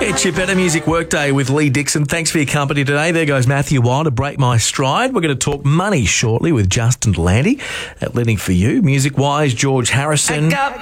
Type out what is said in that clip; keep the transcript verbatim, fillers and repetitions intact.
It's your Better Music Workday with Lee Dixon. Thanks for your company today. There goes Matthew Wild to Break My Stride. We're going to talk money shortly with Justin Landy at Living For You. Music-wise, George Harrison.